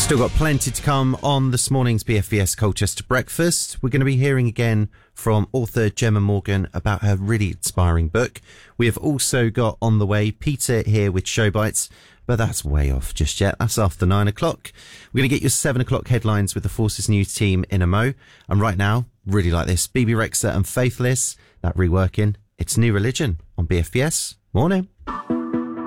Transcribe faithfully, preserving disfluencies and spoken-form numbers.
Still got plenty to come on this morning's B F B S Colchester Breakfast. We're going to be hearing again from author Gemma Morgan about her really inspiring book. We have also got on the way Peter here with Show Bites, but that's way off just yet. That's after nine o'clock. We're going to get your seven o'clock headlines with the Forces News team in a mo. And right now, really like this, B B Rexha and Faithless, that reworking. It's New Religion on B F B S. Morning.